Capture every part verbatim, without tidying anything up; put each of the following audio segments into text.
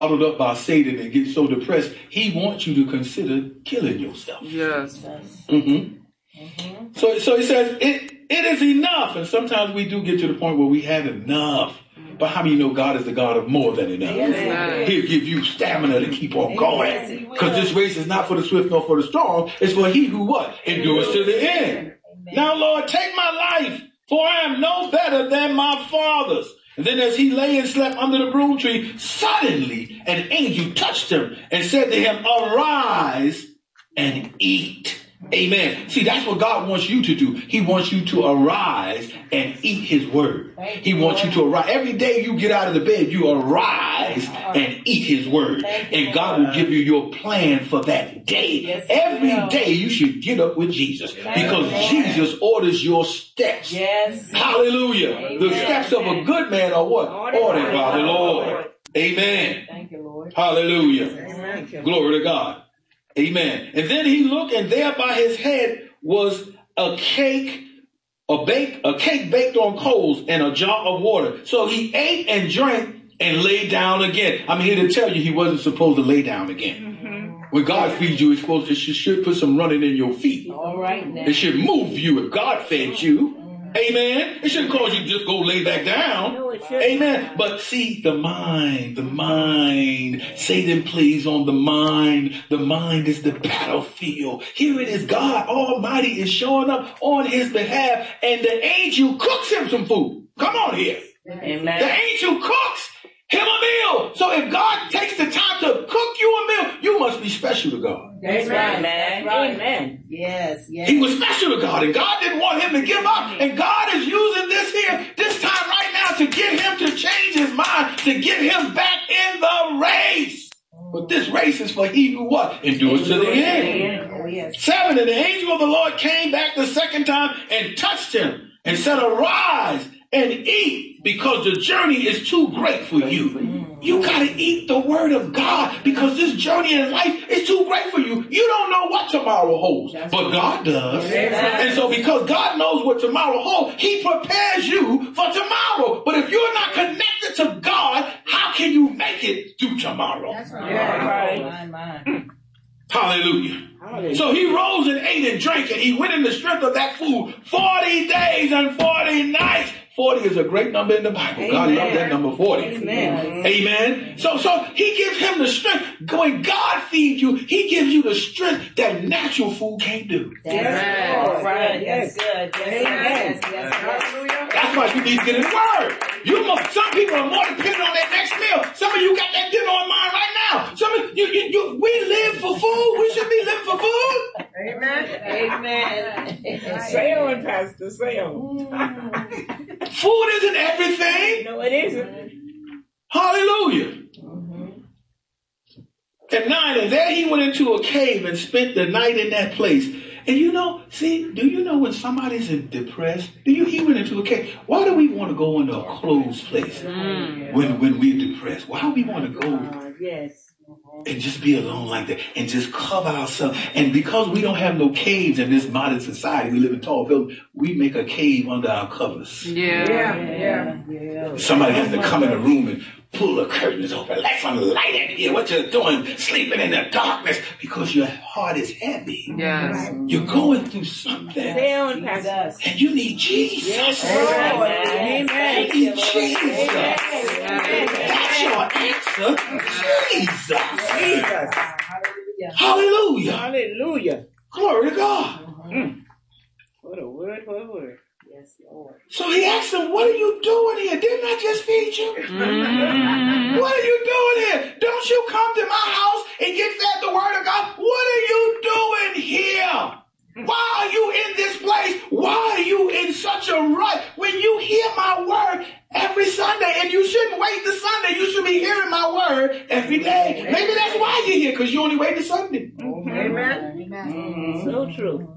bottled up by Satan and get so depressed, he wants you to consider killing yourself. Yes. Mm-hmm. Mm-hmm. So, so he says, it, it is enough. And sometimes we do get to the point where we have enough. But how many know God is the God of more than enough? Amen. He'll give you stamina to keep on going. Because this race is not for the swift nor for the strong. It's for he who what? Endures to the end. Amen. Now, Lord, take my life, for I am no better than my fathers. And then as he lay and slept under the broom tree, suddenly an angel touched him and said to him, arise and eat. Amen. See, that's what God wants you to do. He wants you to arise and eat his word. He wants you to arise. Every day you get out of the bed, you arise and eat his word. And God will give you your plan for that day. Every day you should get up with Jesus, because Jesus orders your steps. Hallelujah. The steps of a good man are what? Ordered by the Lord. Amen. Thank you, Lord. Hallelujah. Glory to God. Amen. And then he looked, and there by his head was a cake, a bake, a cake baked on coals and a jar of water. So he ate and drank and lay down again. I mean, he didn't tell you he wasn't supposed to lay down again. Mm-hmm. When God feeds you, it's supposed to, it should put some running in your feet. All right. Now. It should move you if God fed you. Amen. It shouldn't cause you to just go lay back down. No, it shouldn't. Amen. But see, the mind, the mind, Satan plays on the mind. The mind is the battlefield. Here it is. God Almighty is showing up on his behalf, and the angel cooks him some food. Come on here. Amen. The angel cooks him a meal. So if God takes the time to cook you a meal, you must be special to God. That's right, man. Right. Amen. Yes, yes. He was special to God, and God didn't want him to give up. And God is using this here, this time right now, to get him to change his mind, to get him back in the race. But this race is for he who what? Endures to the end. Oh, yes. Seven, and the angel of the Lord came back the second time and touched him and said, arise and eat, because the journey is too great for you. You got to eat the word of God, because this journey in life is too great for you. You don't know what tomorrow holds, but God does. And so because God knows what tomorrow holds, he prepares you for tomorrow. But if you're not connected to God, how can you make it through tomorrow? That's right. Yeah, right. Hallelujah. Hallelujah. So he rose and ate and drank, and he went in the strength of that food forty days and forty nights. forty is a great number in the Bible. Amen. God loves that number forty. Amen. Amen. So, so he gives him the strength. When God feeds you, he gives you the strength that natural food can't do. That's right. Right. That's good. That's Amen. Yes, yes, yes. That's why you need to get in the word. You must, some people are more dependent on their next meal. Some of you got that dinner on mind right now. Some of you, you, you we live for food. We should be living for food. Amen. Amen. Say on, Pastor. Say on. Food isn't everything. No, it isn't. Hallelujah. Mm-hmm. And nine, and there he went into a cave and spent the night in that place. And you know, see, do you know when somebody's depressed? Do you, he went into a cave. Why do we want to go into a closed place mm. when, when we're depressed? Why do we want to go uh, yes. and just be alone like that and just cover ourselves? And because we don't have no caves in this modern society, we live in tall buildings, we make a cave under our covers. Yeah. Yeah. Yeah. yeah. Somebody has to come in the room and pull the curtains open, let some light in here. What you're doing, sleeping in the darkness, because your heart is heavy. Yes. You're going through something. And you need Jesus. Yes. Amen. Amen. You need Jesus. Amen. That's your answer. Jesus. Jesus. Hallelujah. Hallelujah. Hallelujah. Glory to God. Mm. What a word, what a word. Yes, Lord. So he asked him, what are you doing here? Didn't I just feed you? Mm. What are you doing here? Don't you come to my house and get fed the word of God? What are you doing here? Why are you in this place? Why are you in such a rush? When you hear my word every Sunday, and you shouldn't wait the Sunday, you should be hearing my word every day. Maybe that's why you're here, because you only wait the Sunday. Amen. Amen. So true.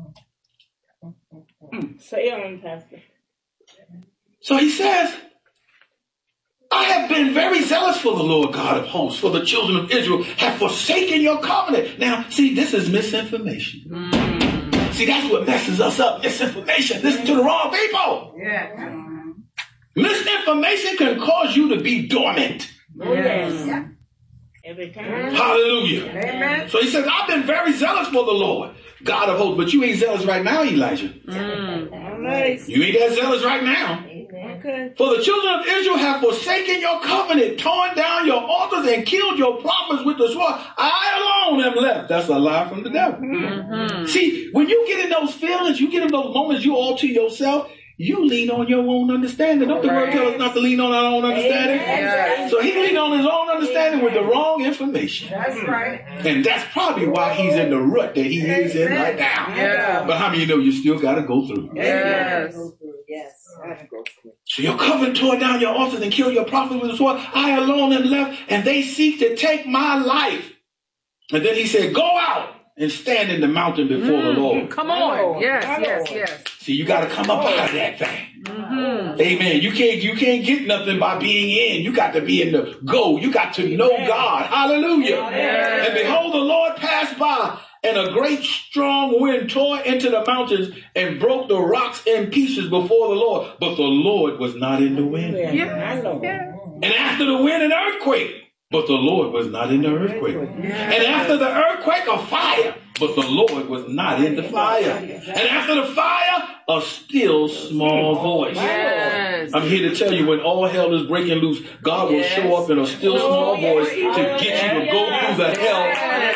Say on, Pastor. So he says, I have been very zealous for the Lord God of hosts, for the children of Israel have forsaken your covenant. Now, see, this is misinformation. Mm. See, that's what messes us up. Misinformation. Listen to the wrong people. Yeah. Misinformation can cause you to be dormant. Yes. Every time. Hallelujah. Amen. So he says, I've been very zealous for the Lord, God of hosts, but you ain't zealous right now, Elijah. Mm. All right. You ain't that zealous right now. Okay. For the children of Israel have forsaken your covenant, torn down your altars, and killed your prophets with the sword. I alone am left. That's a lie from the devil. Mm-hmm. See, when you get in those feelings, you get in those moments, you all to yourself, you lean on your own understanding. Don't the word tell us not to lean on our own understanding? Yes. So he leaned on his own understanding with the wrong information. That's right. And that's probably why he's in the rut that he is in right now. Yeah. But how many of you know you still got to go through? Yes. Yes. So your covenant tore down your altars and killed your prophets with the sword. I alone am left, and they seek to take my life. And then he said, go out and stand in the mountain before mm, the Lord. Come on. Yes, yes, yes. See, you got to come up out of that thing. Mm-hmm. Amen. You can't, you can't get nothing by being in. You got to be in the go. You got to know God. Hallelujah. Yes. And behold, the Lord passed by, and a great strong wind tore into the mountains and broke the rocks in pieces before the Lord. But the Lord was not in the wind. Yeah. Yeah. And after the wind, an earthquake. But the Lord was not in the earthquake. And after the earthquake, a fire. But the Lord was not in the fire. And after the fire, a still small voice. Yes. I'm here to tell you, when all hell is breaking loose, God will yes. show up in a still small voice to get you to go through the hell,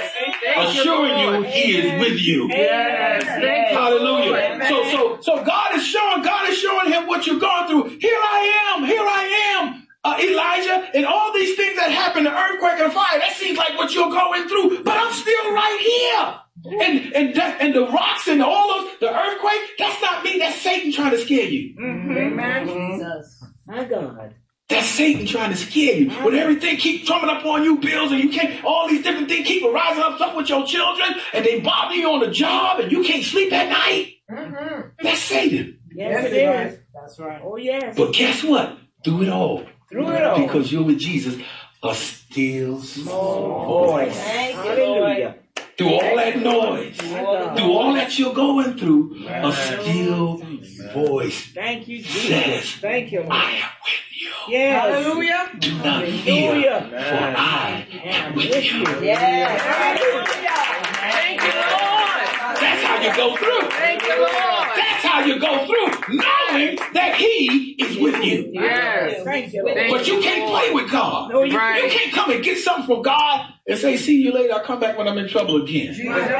yes. assuring you He is with you. Yes. Hallelujah. So, so, so God is showing, God is showing him what you're going through. Here I am. Here I am. Uh, Elijah, and all these things that happen, the earthquake and fire, that seems like what you're going through, but I'm still right here. And and that, and the rocks and all of the earthquake, that's not me, that's Satan trying to scare you. Mm-hmm. Amen. Jesus. My God. That's Satan trying to scare you. When everything keeps coming up on you, bills, and you can't, all these different things keep rising up, stuff with your children, and they bother you on the job, and you can't sleep at night. Mm-hmm. That's Satan. Yes, it is. That's right. Oh, yes. But guess what? Through it all. Through it all. Because you're with Jesus, a still small voice. Hallelujah. Through all that noise, through all that you're going through, a still voice Thank you, Jesus. says, Thank you, Lord. I am with you. Yes. Hallelujah. Do not fear, for I am with you. Yes. Hallelujah. Thank you, Lord. That's how you go through. Thank you, Lord. That's how you go through, knowing that He is with you. Yes. Thank you, Lord. But you can't play with God. No, you, right. You can't come and get something from God and say, see you later, I'll come back when I'm in trouble again.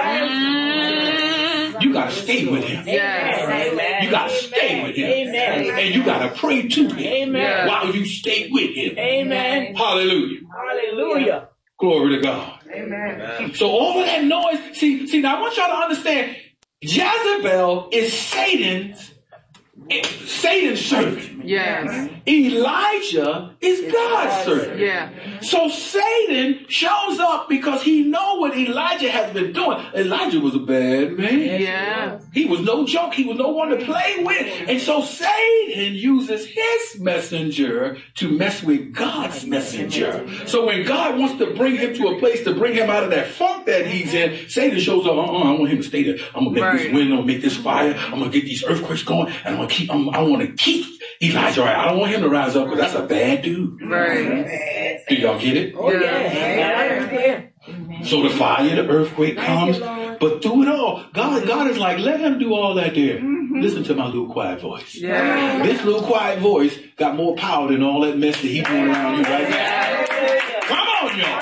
Mm. You got to stay with Him. Yes. Amen. You got to stay with Him. Amen. And you got to pray to Him Amen. while you stay with Him. Amen. Hallelujah. Hallelujah. Glory to God. Amen. So all of that noise, see, see, now I want y'all to understand, Jezebel is Satan's, Satan's servant. Yes. Elijah is God's servant. Yeah. So Satan shows up because he know what Elijah has been doing. Elijah was a bad man. Yeah. He was no joke. He was no one to play with. And so Satan uses his messenger to mess with God's messenger. So when God wants to bring him to a place to bring him out of that funk that he's in, Satan shows up, uh-uh, I want him to stay there. I'm going to make right. this wind, I'm going to make this fire, I'm going to get these earthquakes going, and I'm going to keep, I'm, I want to keep Elijah right. I don't want him to rise up because that's a bad dude. Right. Do y'all get it? Oh, yeah. Yeah. So the fire, the earthquake comes, but through it all, God, God is like, let him do all that there. Mm-hmm. Listen to my little quiet voice. Yeah. This little quiet voice got more power than all that mess that he's doing around you right now. Come on, y'all.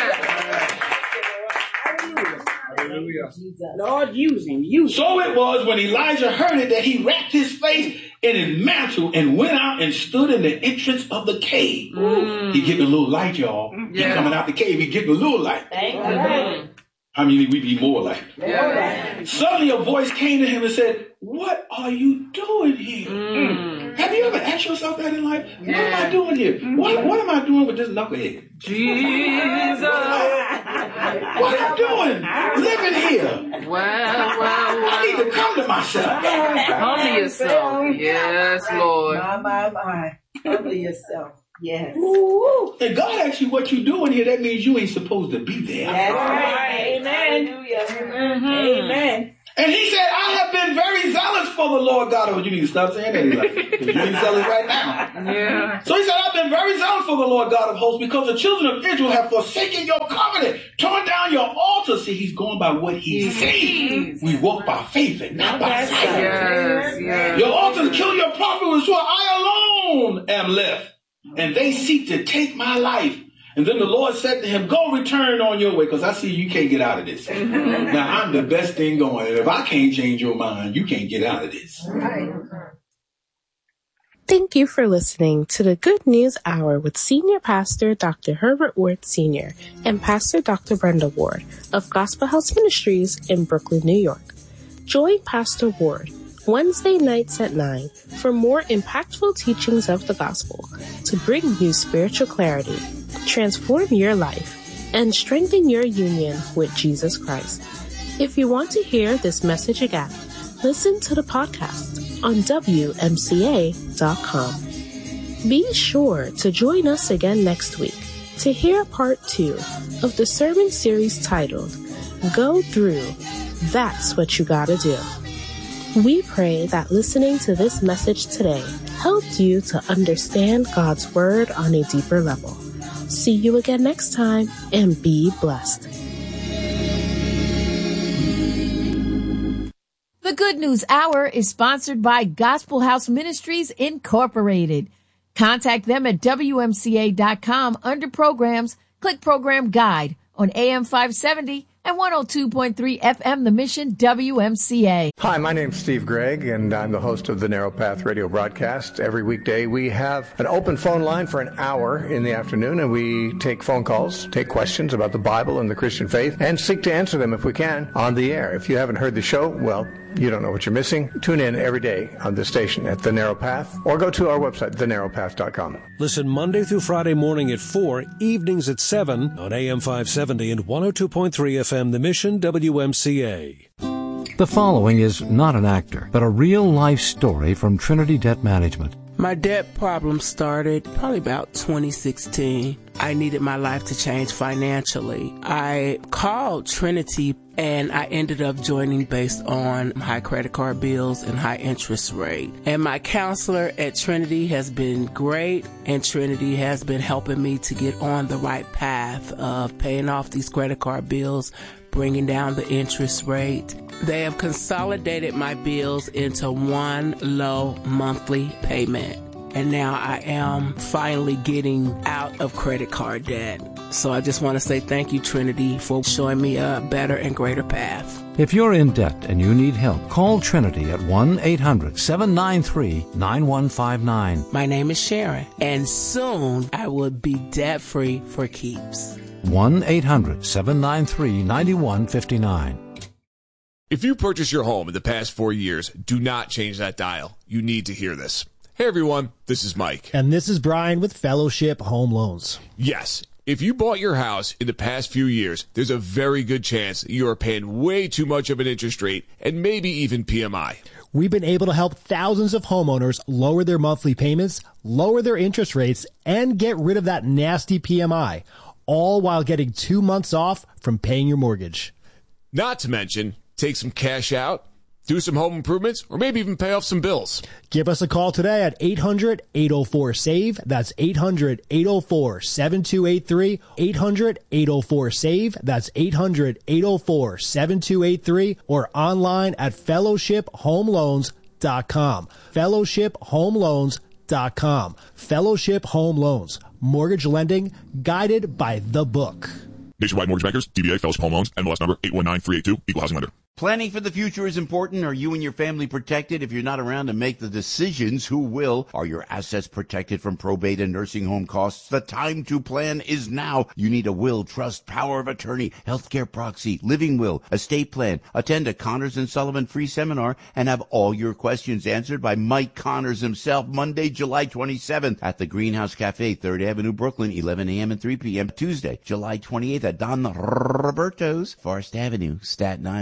Hallelujah. Lord, use him. Use him. So it was when Elijah heard it that he wrapped his face in his mantle and went out and stood in the entrance of the cave. Mm. He getting a little light, y'all. Yeah. He coming out the cave. He getting a little light. Thank you. How many we be more light? Yeah. Suddenly a voice came to him and said, what are you doing here? Mm. Have you ever asked yourself that in life? Yeah. What am I doing here? Mm-hmm. What, what am I doing with this knucklehead? Jesus. What am I doing living here? Wow, wow, wow. I need to come to myself. Humble yourself. Yes, Lord. My, my, my. Humble yourself. Yes. Ooh. And God asks you what you doing here, that means you ain't supposed to be there. That's right. Amen. Hallelujah. Mm-hmm. Amen. And he said, I have been very zealous for the Lord God. Oh, you need to stop saying that, Eli, because you're being zealous right now. Yeah. So he said, I've been very zealous for the Lord God of hosts because the children of Israel have forsaken your covenant, torn down your altar. See, he's going by what he sees. We walk by faith and not by sight. Yes, yes. Your altar to kill your prophet was what I alone am left. And they seek to take my life. And then the Lord said to him, go return on your way, because I see you can't get out of this. Now, I'm the best thing going. And if I can't change your mind, you can't get out of this. Right. Thank you for listening to the Good News Hour with Senior Pastor Doctor Herbert Ward Senior and Pastor Doctor Brenda Ward of Gospel House Ministries in Brooklyn, New York. Join Pastor Ward Wednesday nights at nine for more impactful teachings of the gospel to bring you spiritual clarity, transform your life, and strengthen your union with Jesus Christ. If you want to hear this message again, listen to the podcast on W M C A dot com. Be sure to join us again next week to hear part two of the sermon series titled, Go Through, That's What You Gotta Do. We pray that listening to this message today helped you to understand God's Word on a deeper level. See you again next time, and be blessed. The Good News Hour is sponsored by Gospel House Ministries, Incorporated. Contact them at W M C A dot com under Programs. Click Program Guide on A M five seventy and one oh two point three F M, The Mission, W M C A. Hi, my name's Steve Gregg, and I'm the host of the Narrow Path radio broadcast. Every weekday, we have an open phone line for an hour in the afternoon, and we take phone calls, take questions about the Bible and the Christian faith, and seek to answer them, if we can, on the air. If you haven't heard the show, well, you don't know what you're missing. Tune in every day on this station at The Narrow Path, or go to our website, the narrow path dot com. Listen Monday through Friday morning at four, evenings at seven on A M five seventy and one oh two point three F M, The Mission, W M C A. The following is not an actor, but a real-life story from Trinity Debt Management. My debt problem started probably about twenty sixteen. I needed my life to change financially. I called Trinity and I ended up joining based on high credit card bills and high interest rate. And my counselor at Trinity has been great, and Trinity has been helping me to get on the right path of paying off these credit card bills, bringing down the interest rate. They have consolidated my bills into one low monthly payment. And now I am finally getting out of credit card debt. So I just want to say thank you, Trinity, for showing me a better and greater path. If you're in debt and you need help, call Trinity at one eight hundred seven nine three nine one five nine. My name is Sharon, and soon I will be debt-free for keeps. one eight hundred seven nine three nine one five nine. If you purchased your home in the past four years, do not change that dial. You need to hear this. Hey everyone, this is Mike. And this is Brian with Fellowship Home Loans. Yes, if you bought your house in the past few years, there's a very good chance that you are paying way too much of an interest rate and maybe even P M I. We've been able to help thousands of homeowners lower their monthly payments, lower their interest rates, and get rid of that nasty P M I, all while getting two months off from paying your mortgage. Not to mention, take some cash out, do some home improvements, or maybe even pay off some bills. Give us a call today at eight hundred eight oh four SAVE. That's eight hundred eight oh four seven two eight three. eight hundred eight oh four SAVE. That's eight hundred eight oh four seven two eight three. Or online at fellowship home loans dot com. fellowship home loans dot com. Fellowship Home Loans. Mortgage lending guided by the book. Nationwide Mortgage Bankers, D B A, Fellowship Home Loans, N M L S number eight one nine three eight two, Equal Housing Lender. Planning for the future is important. Are you and your family protected? If you're not around to make the decisions, who will? Are your assets protected from probate and nursing home costs? The time to plan is now. You need a will, trust, power of attorney, healthcare proxy, living will, estate plan. Attend a Connors and Sullivan free seminar and have all your questions answered by Mike Connors himself, Monday, July twenty-seventh at the Greenhouse Cafe, third Avenue, Brooklyn, eleven a.m. and three p.m. Tuesday, July twenty-eighth at Don Roberto's, Forest Avenue, Staten Island. Wednesday,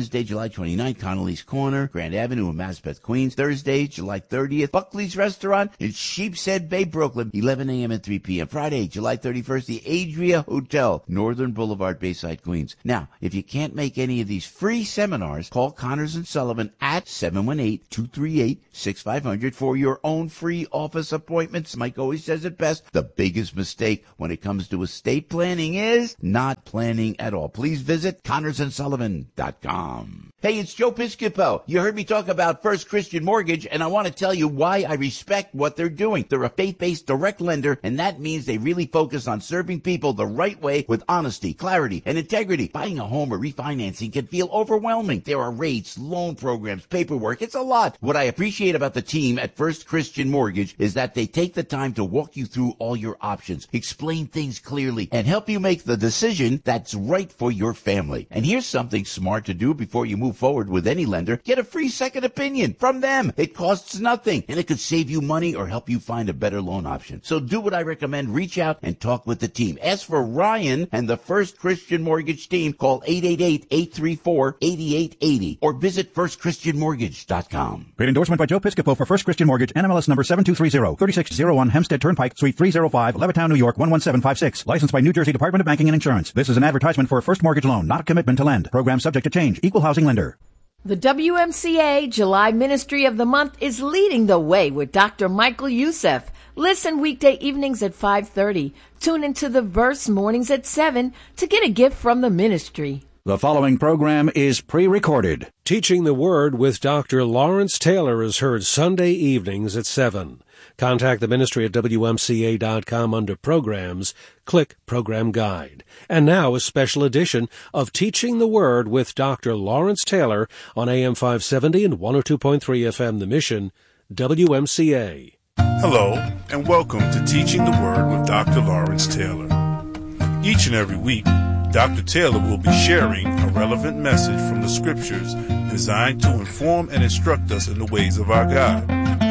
Wednesday, July twenty-ninth, Connolly's Corner, Grand Avenue in Maspeth, Queens. Thursday, July thirtieth, Buckley's Restaurant in Sheepshead Bay, Brooklyn, eleven a.m. and three p.m. Friday, July thirty-first, the Adria Hotel, Northern Boulevard, Bayside, Queens. Now, if you can't make any of these free seminars, call Connors and Sullivan at seven one eight, two three eight, six five zero zero for your own free office appointments. Mike always says it best. The biggest mistake when it comes to estate planning is not planning at all. Please visit connors and sullivan dot com. Hey, it's Joe Piscopo. You heard me talk about First Christian Mortgage, and I want to tell you why I respect what they're doing. They're a faith-based direct lender, and that means they really focus on serving people the right way with honesty, clarity, and integrity. Buying a home or refinancing can feel overwhelming. There are rates, loan programs, paperwork. It's a lot. What I appreciate about the team at First Christian Mortgage is that they take the time to walk you through all your options, explain things clearly, and help you make the decision that's right for your family. And here's something smart to do before you move forward with any lender. Get a free second opinion from them. It costs nothing, and it could save you money or help you find a better loan option. So do what I recommend. Reach out and talk with the team. Ask for Ryan and the First Christian Mortgage team. Call eight eight eight, eight three four, eight eight eight zero or visit first christian mortgage dot com. Great endorsement by Joe Piscopo for First Christian Mortgage, N M L S number seven two three zero, thirty-six oh one Hempstead Turnpike, Suite three oh five, Levittown, New York, one one seven five six. Licensed by New Jersey Department of Banking and Insurance. This is an advertisement for a first mortgage loan, not a commitment to lend. Program subject to change. Equal housing lender. The W M C A July Ministry of the Month is leading the way with Doctor Michael Youssef. Listen weekday evenings at five thirty. Tune into The Verse mornings at seven to get a gift from the ministry. The following program is pre-recorded. Teaching the Word with Doctor Lawrence Taylor is heard Sunday evenings at seven. Contact the ministry at W M C A dot com under Programs. Click Program Guide. And now a special edition of Teaching the Word with Doctor Lawrence Taylor on A M five seventy and one oh two point three F M The Mission, W M C A. Hello, and welcome to Teaching the Word with Doctor Lawrence Taylor. Each and every week, Doctor Taylor will be sharing a relevant message from the Scriptures designed to inform and instruct us in the ways of our God.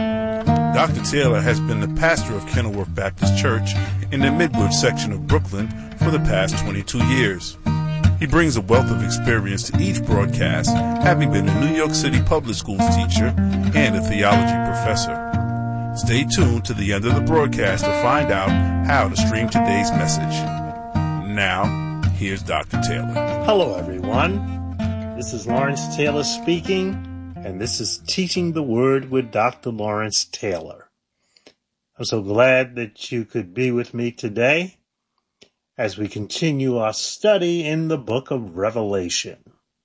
Doctor Taylor has been the pastor of Kenilworth Baptist Church in the Midwood section of Brooklyn for the past twenty-two years. He brings a wealth of experience to each broadcast, having been a New York City public schools teacher and a theology professor. Stay tuned to the end of the broadcast to find out how to stream today's message. Now, here's Doctor Taylor. Hello, everyone. This is Lawrence Taylor speaking. And this is Teaching the Word with Doctor Lawrence Taylor. I'm so glad that you could be with me today as we continue our study in the book of Revelation.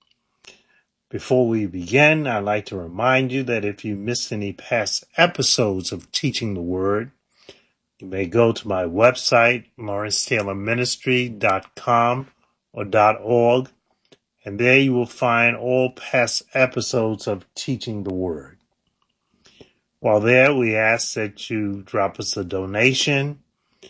Before we begin, I'd like to remind you that if you missed any past episodes of Teaching the Word, you may go to my website, lawrence taylor ministry dot com or .org. And there you will find all past episodes of Teaching the Word. While there, we ask that you drop us a donation.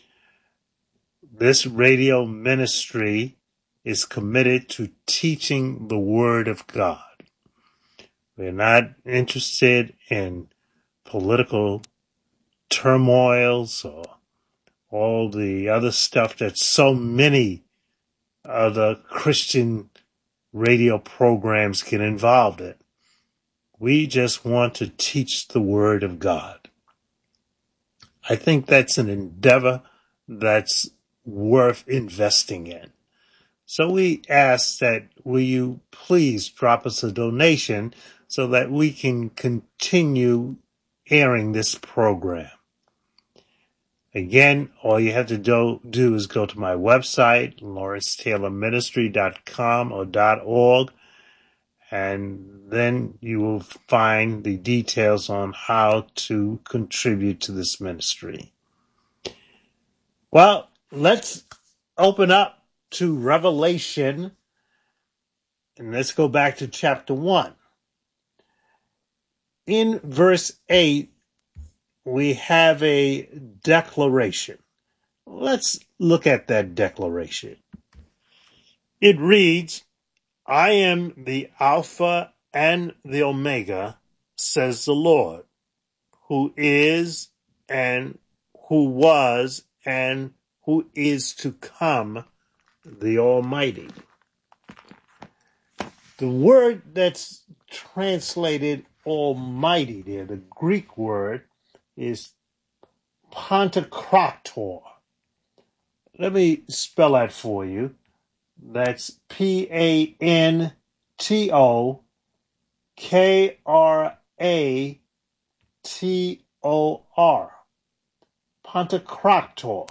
This radio ministry is committed to teaching the Word of God. We're not interested in political turmoils or all the other stuff that so many other Christian radio programs get involved in. We just want to teach the Word of God. I think that's an endeavor that's worth investing in. So we ask that will you please drop us a donation so that we can continue airing this program. Again, all you have to do, do is go to my website, lawrence taylor ministry dot com or .org, and then you will find the details on how to contribute to this ministry. Well, let's open up to Revelation, and let's go back to chapter one. In verse eight, we have a declaration. Let's look at that declaration. It reads, I am the Alpha and the Omega, says the Lord, who is and who was and who is to come, the Almighty. The word that's translated Almighty there, the Greek word, is Pantocrator. Let me spell that for you. That's P A N T O K R A T O R. Pantocrator.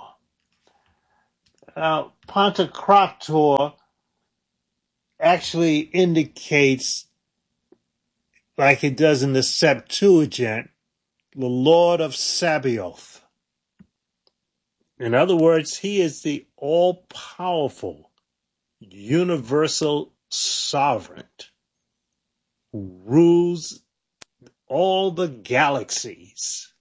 Now, Pantocrator actually indicates, like it does in the Septuagint, the Lord of Sabaoth. In other words, he is the all-powerful, universal sovereign who rules all the galaxies.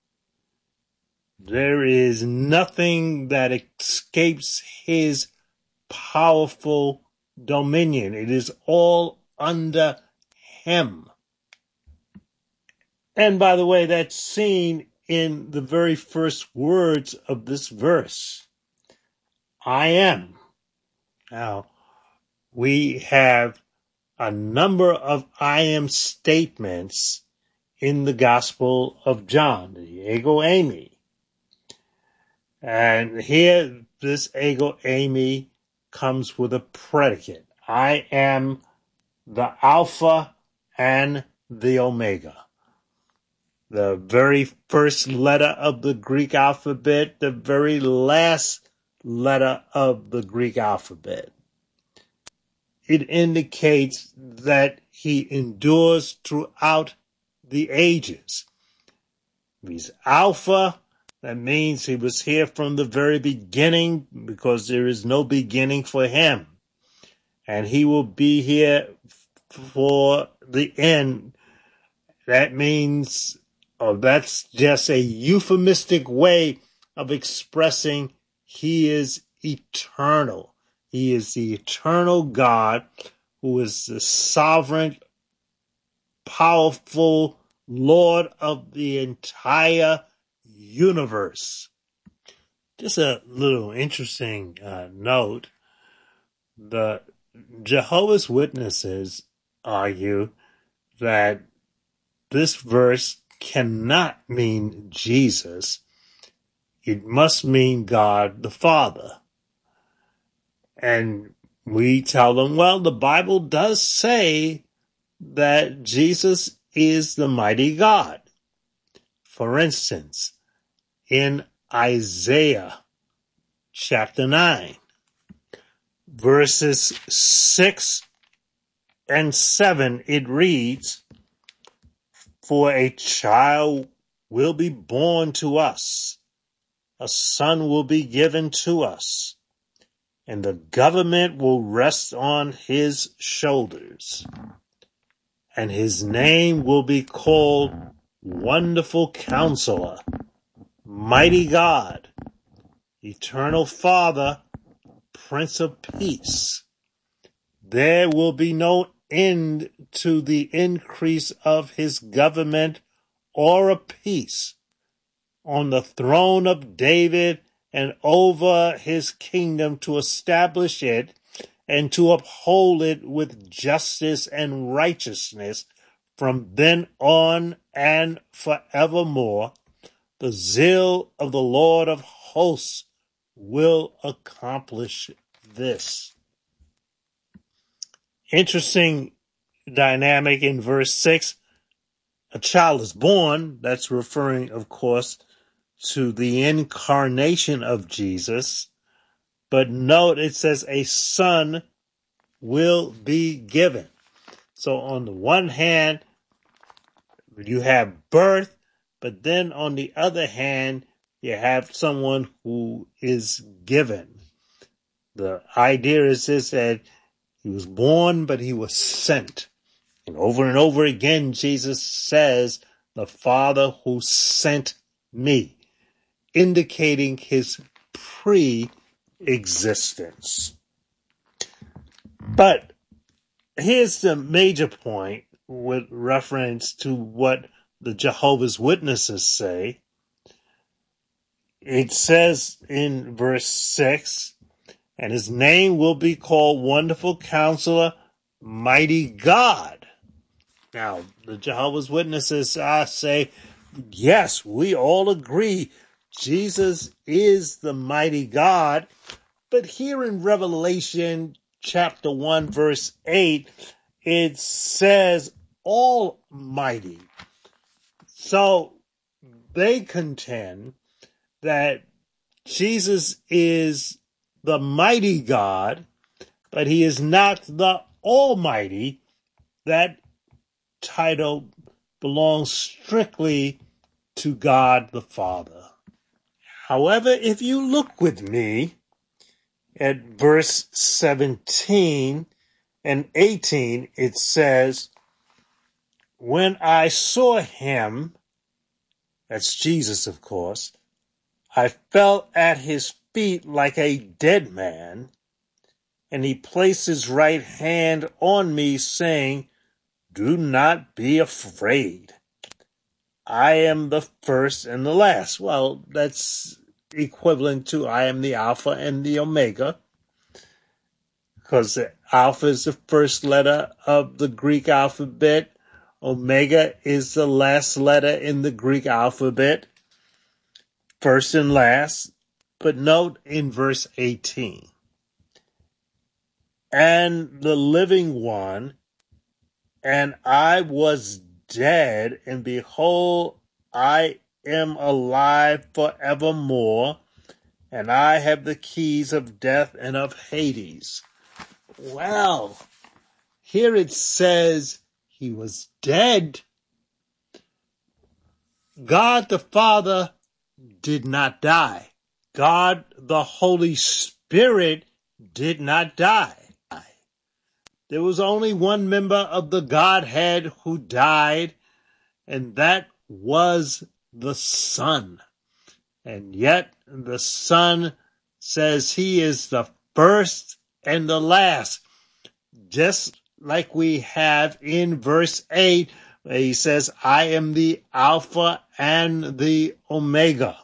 There is nothing that escapes his powerful dominion. It is all under him. And by the way, that's seen in the very first words of this verse. I am. Now, we have a number of I am statements in the Gospel of John, the ego eimi. And here, this ego eimi comes with a predicate. I am the Alpha and the Omega. The very first letter of the Greek alphabet, the very last letter of the Greek alphabet. It indicates that he endures throughout the ages. He's Alpha. That means he was here from the very beginning, because there is no beginning for him. And he will be here for the end. That means, oh, that's just a euphemistic way of expressing he is eternal. He is the eternal God who is the sovereign, powerful Lord of the entire universe. Just a little interesting uh, note. The Jehovah's Witnesses argue that this verse cannot mean Jesus. It must mean God the Father. And we tell them, well, the Bible does say that Jesus is the mighty God. For instance, in Isaiah chapter nine, verses six and seven, it reads, For a child will be born to us, a son will be given to us, and the government will rest on his shoulders, and his name will be called Wonderful Counselor, Mighty God, Eternal Father, Prince of Peace. There will be no end to the increase of his government or of peace on the throne of David and over his kingdom, to establish it and to uphold it with justice and righteousness from then on and forevermore. The zeal of the Lord of hosts will accomplish this. Interesting dynamic in verse six. A child is born. That's referring, of course, to the incarnation of Jesus. But note, it says a son will be given. So on the one hand, you have birth, but then on the other hand, you have someone who is given. The idea is this, that he was born, but he was sent. And over and over again, Jesus says, the Father who sent me, indicating his pre-existence. But here's the major point with reference to what the Jehovah's Witnesses say. It says in verse six, and his name will be called Wonderful Counselor, mighty God. Now, the Jehovah's Witnesses, I say, yes, we all agree Jesus is the mighty God. But here in Revelation chapter one, verse eight, it says Almighty. So they contend that Jesus is the mighty God, but he is not the Almighty. That title belongs strictly to God the Father. However, if you look with me at verse seventeen and eighteen, it says, when I saw him, that's Jesus, of course, I fell at his feet like a dead man, and he placed his right hand on me, saying, do not be afraid. I am the first and the last. Well, that's equivalent to I am the Alpha and the Omega, because the Alpha is the first letter of the Greek alphabet. Omega is the last letter in the Greek alphabet, first and last. But note in verse eighteen, and the living one, and I was dead, and behold, I am alive forevermore, and I have the keys of death and of Hades. Well, here it says he was dead. God the Father did not die. God the Holy Spirit did not die. There was only one member of the Godhead who died, and that was the Son. And yet the Son says he is the first and the last, just like we have in verse eight, where he says, I am the Alpha and the Omega.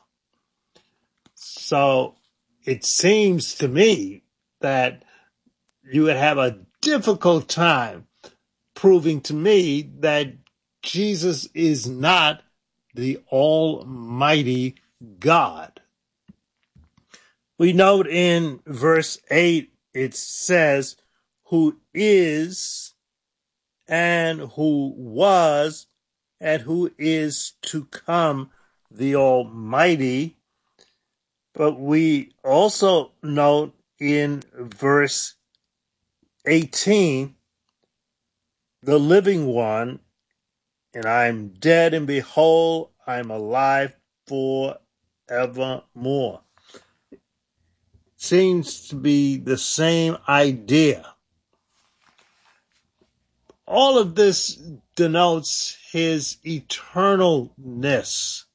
So it seems to me that you would have a difficult time proving to me that Jesus is not the Almighty God. We note in verse eight, it says, who is and who was and who is to come, the Almighty. But we also note in verse eighteen, the living one, and I'm dead, and behold, I'm alive forevermore. Seems to be the same idea. All of this denotes his eternalness.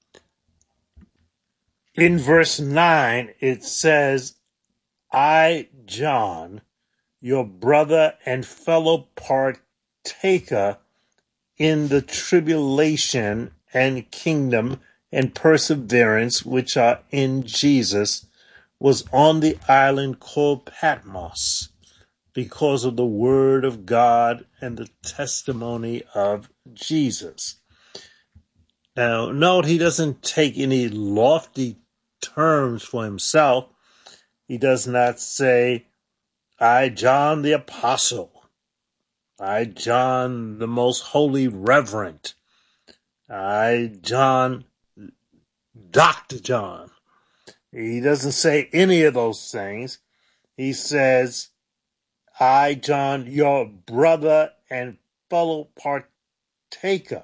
In verse nine, it says, I, John, your brother and fellow partaker in the tribulation and kingdom and perseverance which are in Jesus, was on the island called Patmos because of the word of God and the testimony of Jesus. Now, note he doesn't take any lofty terms for himself. He does not say, I, John the Apostle, I, John the most holy reverend, I, John, Doctor John. He doesn't say any of those things. He says, I, John, your brother and fellow partaker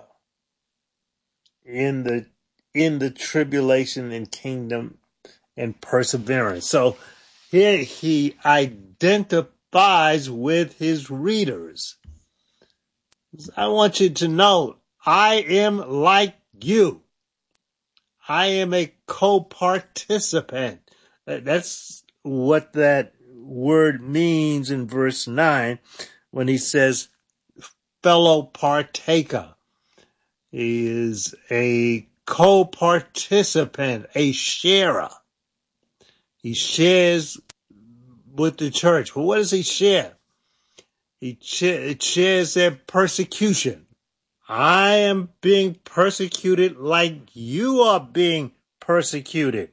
in the in the tribulation and kingdom and perseverance. So here he identifies with his readers. I want you to know, I am like you. I am a co-participant. That's what that word means in verse nine when he says fellow partaker. He is a co-participant, a sharer. He shares with the church. But what does he share? He ch- shares their persecution. I am being persecuted like you are being persecuted.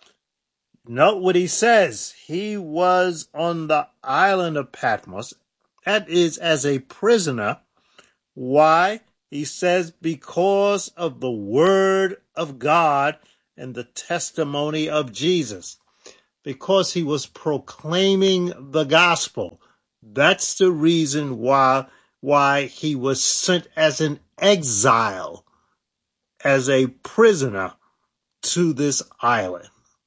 Note what he says. He was on the island of Patmos. That is as a prisoner. Why? He says because of the word of God and the testimony of Jesus. Because he was proclaiming the gospel. That's the reason why, why he was sent as an exile, as a prisoner to this island.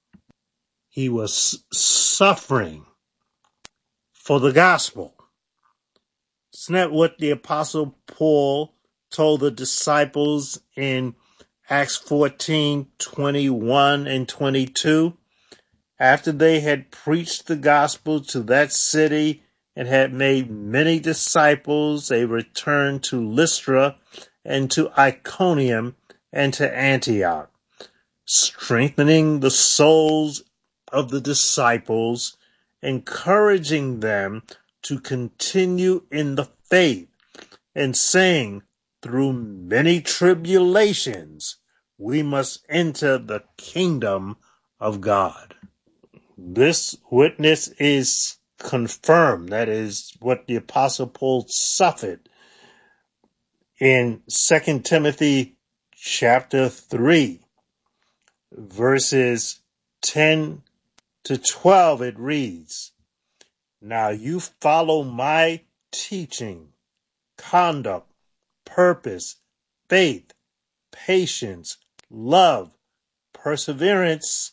He was suffering for the gospel. Isn't that what the Apostle Paul told the disciples in Acts fourteen, twenty-one and twenty-two? After they had preached the gospel to that city and had made many disciples, they returned to Lystra and to Iconium and to Antioch, strengthening the souls of the disciples, encouraging them to continue in the faith, and saying, through many tribulations, we must enter the kingdom of God. This witness is confirmed. That is what the Apostle Paul suffered in Second Timothy chapter three, verses ten to twelve. It reads, "Now you follow my teaching, conduct, purpose, faith, patience, love, perseverance,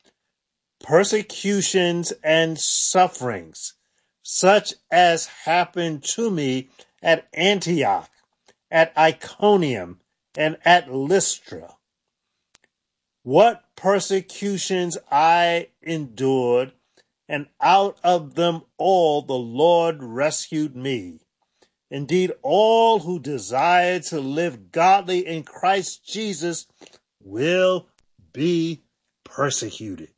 persecutions, and sufferings, such as happened to me at Antioch, at Iconium, and at Lystra. What persecutions I endured, and out of them all the Lord rescued me. Indeed, all who desire to live godly in Christ Jesus will be persecuted."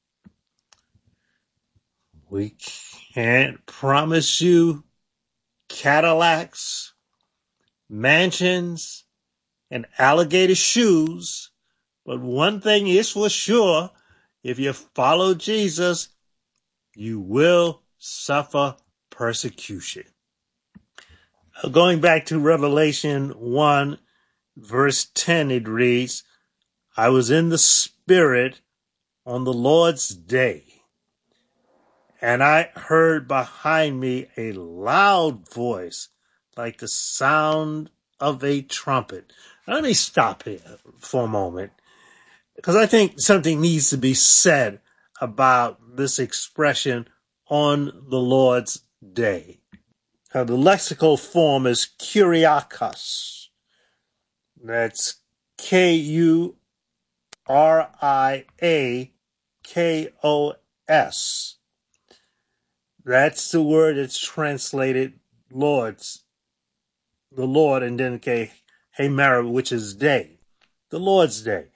We can't promise you Cadillacs, mansions, and alligator shoes, but one thing is for sure, if you follow Jesus, you will suffer persecution. Going back to Revelation one, verse ten, it reads, "I was in the Spirit on the Lord's day, and I heard behind me a loud voice like the sound of a trumpet." Let me stop here for a moment, because I think something needs to be said about this expression, "on the Lord's day." Now, the lexical form is kuriakos. That's K U R I A K O S. That's the word that's translated Lord's, the Lord, and then K Hemera, which is day, the Lord's day.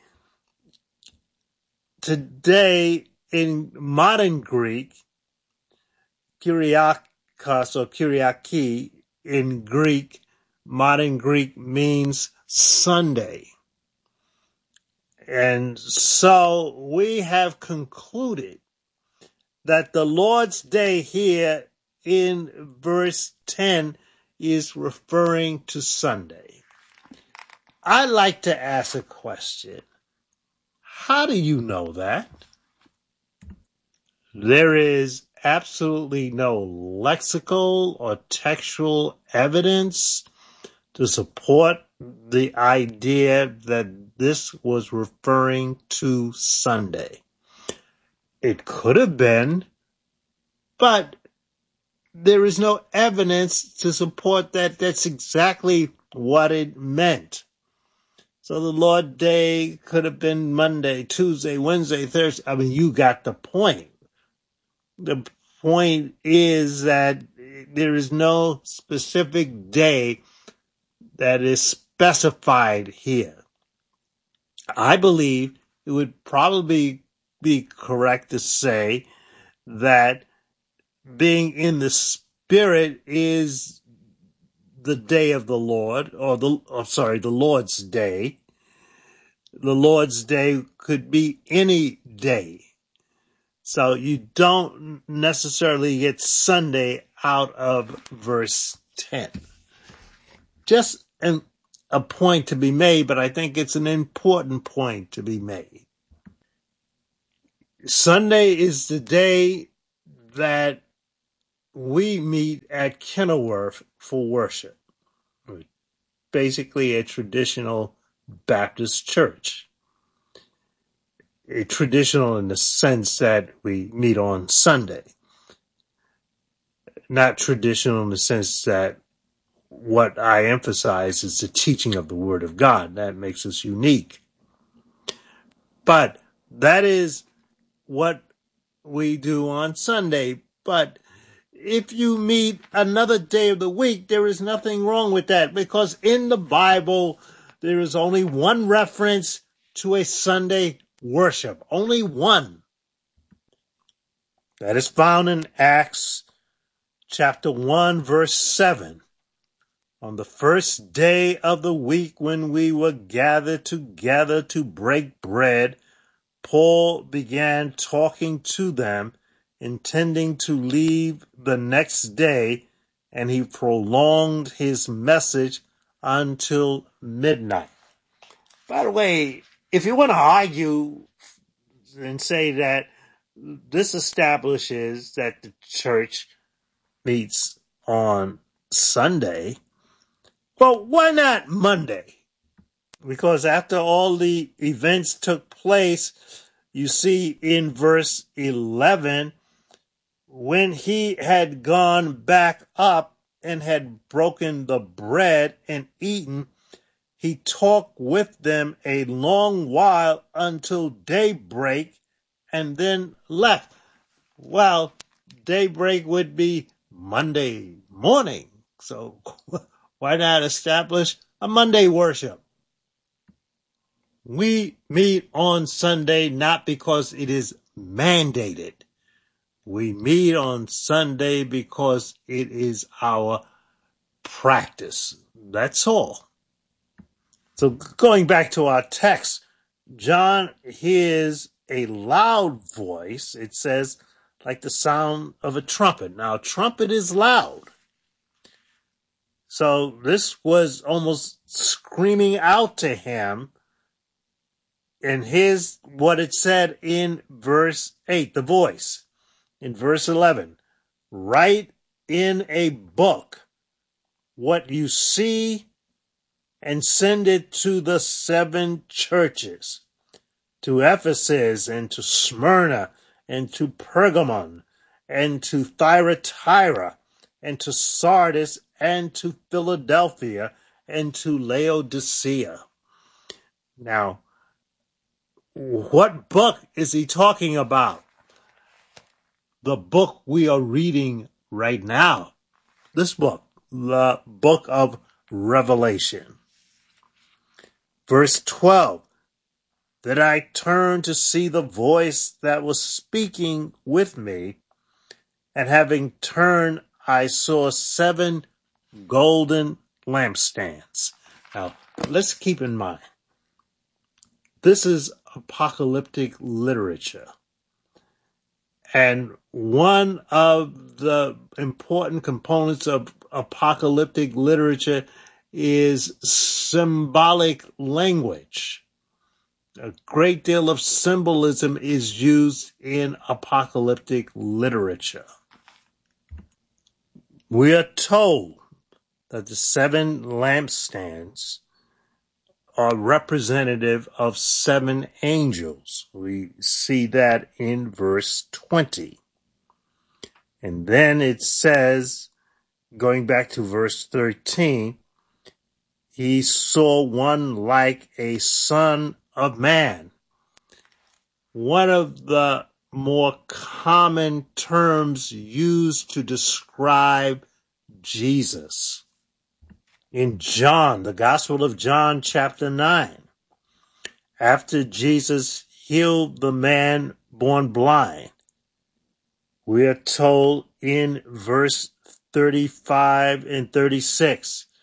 Today, in modern Greek, Kyriakos or Kyriaki in Greek, modern Greek means Sunday. And so we have concluded that the Lord's Day here in verse ten is referring to Sunday. I'd like to ask a question. How do you know that? There is absolutely no lexical or textual evidence to support the idea that this was referring to Sunday. It could have been, but there is no evidence to support that that's exactly what it meant. So the Lord's Day could have been Monday, Tuesday, Wednesday, Thursday. I mean, you got the point. The point is that there is no specific day that is specified here. I believe it would probably be correct to say that being in the Spirit is the day of the Lord, or the, I'm sorry, the Lord's day. The Lord's day could be any day. So you don't necessarily get Sunday out of verse ten. Just an, a point to be made, but I think it's an important point to be made. Sunday is the day that we meet at Kenilworth for worship. Basically a traditional Baptist church. A traditional in the sense that we meet on Sunday. Not traditional in the sense that what I emphasize is the teaching of the Word of God. That makes us unique. But that is what we do on Sunday. But if you meet another day of the week, there is nothing wrong with that, because in the Bible, there is only one reference to a Sunday worship. Only one. That is found in Acts chapter one, verse seven. On the first day of the week, when we were gathered together to break bread, Paul began talking to them, intending to leave the next day, and he prolonged his message until midnight. By the way, if you want to argue and say that this establishes that the church meets on Sunday, well, why not Monday? Because after all the events took place, you see in verse eleven, when he had gone back up and had broken the bread and eaten, he talked with them a long while until daybreak and then left. Well, daybreak would be Monday morning. So why not establish a Monday worship? We meet on Sunday not because it is mandated. We meet on Sunday because it is our practice. That's all. So going back to our text, John hears a loud voice. It says, like the sound of a trumpet. Now, a trumpet is loud. So this was almost screaming out to him. And here's what it said in verse eight, the voice. In verse eleven, write in a book what you see and send it to the seven churches, to Ephesus and to Smyrna and to Pergamon and to Thyatira and to Sardis and to Philadelphia and to Laodicea. Now, what book is he talking about? The book we are reading right now. This book, the book of Revelation. Verse twelve, that I turned to see the voice that was speaking with me, and having turned, I saw seven golden lampstands. Now, let's keep in mind, this is apocalyptic literature. And one of the important components of apocalyptic literature is symbolic language. A great deal of symbolism is used in apocalyptic literature. We are told that the seven lampstands are representative of seven angels. We see that in verse twenty. And then it says, going back to verse thirteen, he saw one like a son of man. One of the more common terms used to describe Jesus. In John, the Gospel of John, chapter nine, after Jesus healed the man born blind, we are told in verse thirty-five and thirty-six,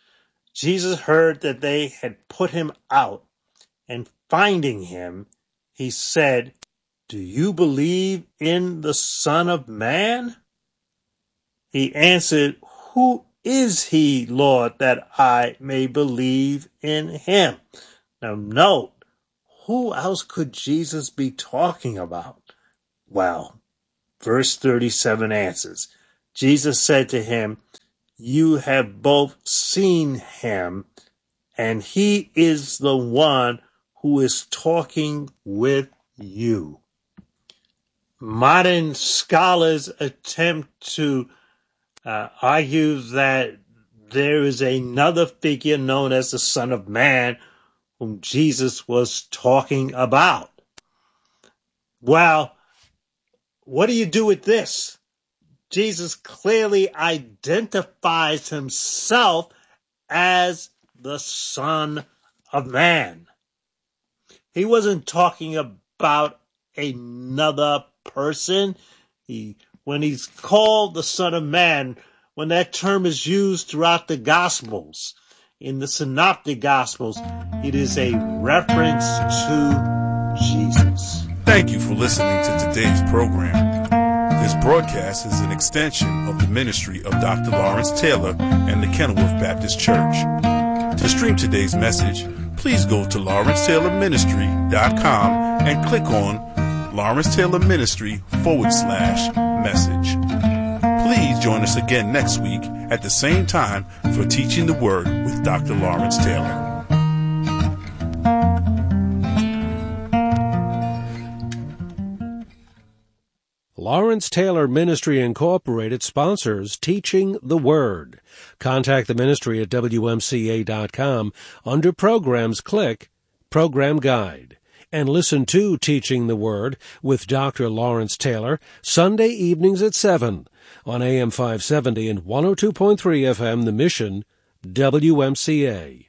Jesus heard that they had put him out, and finding him, he said, "Do you believe in the Son of Man?" He answered, "Who is he, Lord, that I may believe in him?" Now note, who else could Jesus be talking about? Well, verse thirty-seven answers. Jesus said to him, "You have both seen him, and he is the one who is talking with you." Modern scholars attempt to uh, argue that there is another figure known as the Son of Man whom Jesus was talking about. Well, what do you do with this? Jesus clearly identifies himself as the Son of Man. He wasn't talking about another person. He, when he's called the Son of Man, when that term is used throughout the Gospels, in the Synoptic Gospels, it is a reference to Jesus. Thank you for listening to today's program. This broadcast is an extension of the ministry of Doctor Lawrence Taylor and the Kenilworth Baptist Church. To stream today's message, please go to lawrence taylor ministry dot com and click on Lawrence Taylor Ministry forward slash message. Please join us again next week at the same time for Teaching the Word with Doctor Lawrence Taylor. Lawrence Taylor Ministry Incorporated sponsors Teaching the Word. Contact the ministry at W M C A dot com. Under Programs, click Program Guide. And listen to Teaching the Word with Doctor Lawrence Taylor Sunday evenings at seven on A M five seventy and one oh two point three F M The Mission, W M C A.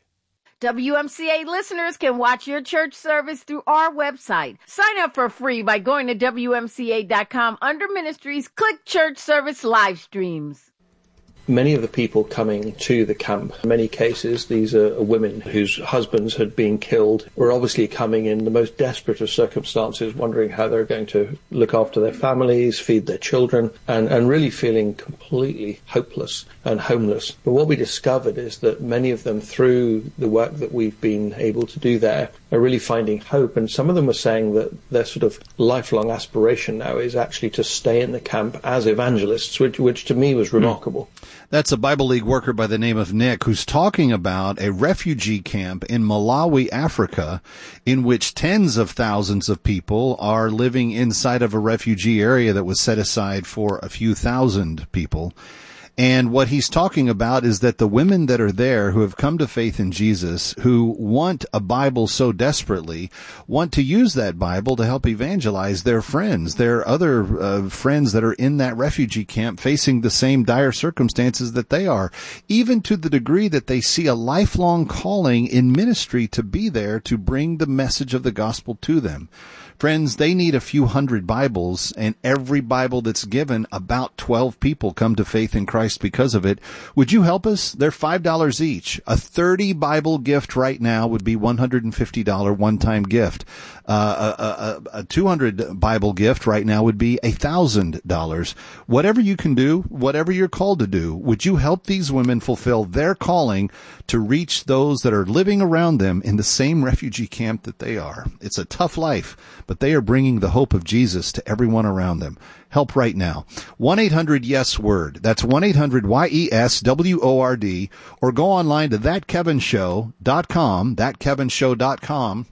W M C A listeners can watch your church service through our website. Sign up for free by going to W M C A dot com. Under Ministries, click Church Service Live Streams. Many of the people coming to the camp, in many cases, these are women whose husbands had been killed, were obviously coming in the most desperate of circumstances, wondering how they're going to look after their families, feed their children, and, and really feeling completely hopeless and homeless. But what we discovered is that many of them, through the work that we've been able to do there, are really finding hope. And some of them were saying that their sort of lifelong aspiration now is actually to stay in the camp as evangelists, which, which to me was remarkable. That's a Bible League worker by the name of Nick who's talking about a refugee camp in Malawi, Africa, in which tens of thousands of people are living inside of a refugee area that was set aside for a few thousand people. And what he's talking about is that the women that are there who have come to faith in Jesus, who want a Bible so desperately, want to use that Bible to help evangelize their friends, their other uh, friends that are in that refugee camp facing the same dire circumstances that they are, even to the degree that they see a lifelong calling in ministry to be there to bring the message of the gospel to them. Friends, they need a few hundred Bibles, and every Bible that's given, about twelve people come to faith in Christ because of it. Would you help us? They're five dollars each. A thirty Bible gift right now would be one hundred fifty dollars one-time gift. Uh, a, a, a two hundred Bible gift right now would be one thousand dollars. Whatever you can do, whatever you're called to do, would you help these women fulfill their calling to reach those that are living around them in the same refugee camp that they are? It's a tough life, but they are bringing the hope of Jesus to everyone around them. Help right now. one eight hundred yes word. That's one eight hundred Y E S W O R D. Or go online to that kevin show dot com, that kevin show dot com,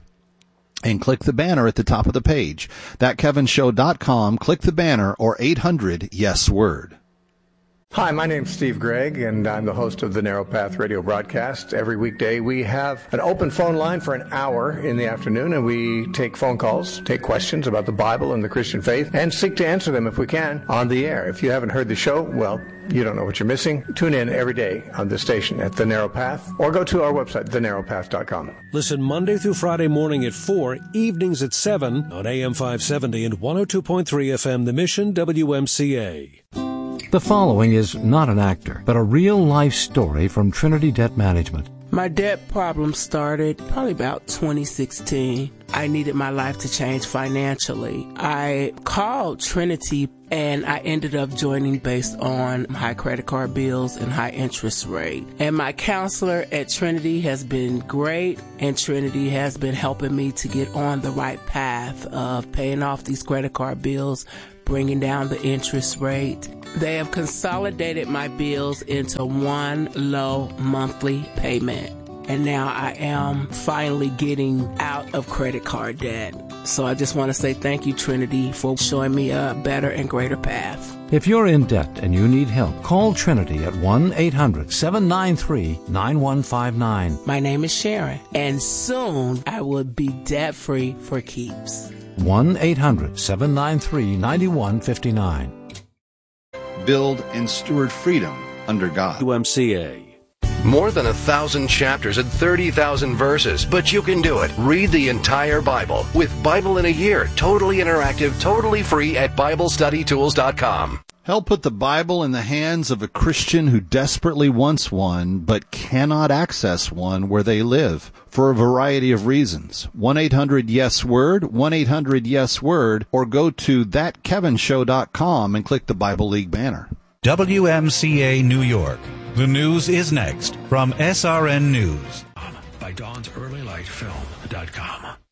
and click the banner at the top of the page. that kevin show dot com, click the banner, or eight hundred yes word. Hi, my name's Steve Gregg, and I'm the host of the Narrow Path radio broadcast. Every weekday, we have an open phone line for an hour in the afternoon, and we take phone calls, take questions about the Bible and the Christian faith, and seek to answer them, if we can, on the air. If you haven't heard the show, well, you don't know what you're missing. Tune in every day on the station at The Narrow Path, or go to our website, the narrow path dot com. Listen Monday through Friday morning at four, evenings at seven on A M five seventy and one oh two point three F M The Mission, W M C A. The following is not an actor, but a real-life story from Trinity Debt Management. My debt problem started probably about twenty sixteen. I needed my life to change financially. I called Trinity and I ended up joining based on high credit card bills and high interest rate. And my counselor at Trinity has been great, and Trinity has been helping me to get on the right path of paying off these credit card bills, bringing down the interest rate. They have consolidated my bills into one low monthly payment. And now I am finally getting out of credit card debt. So I just want to say thank you, Trinity, for showing me a better and greater path. If you're in debt and you need help, call Trinity at one eight hundred seven nine three nine one five nine. My name is Sharon, and soon I will be debt-free for keeps. one eight hundred seven nine three nine one five nine. Build and steward freedom under God. W M C A. More than a thousand chapters and thirty thousand verses, but you can do it. Read the entire Bible with Bible in a Year, totally interactive, totally free at Bible Study Tools dot com. Help put the Bible in the hands of a Christian who desperately wants one, but cannot access one where they live for a variety of reasons. one eight hundred yes word, one eight hundred yes word, or go to that kevin show dot com and click the Bible League banner. W M C A New York. The news is next from S R N News. By Dawn's Early Light Film dot com.